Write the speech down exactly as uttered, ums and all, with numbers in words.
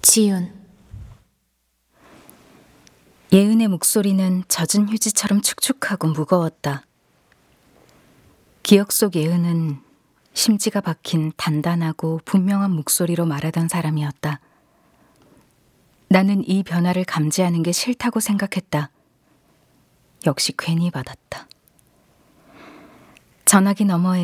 지윤. 예은의 목소리는 젖은 휴지처럼 축축하고 무거웠다. 기억 속 예은은 심지가 박힌 단단하고 분명한 목소리로 말하던 사람이었다. 나는 이 변화를 감지하는 게 싫다고 생각했다. 역시 괜히 받았다. 전화기 너머에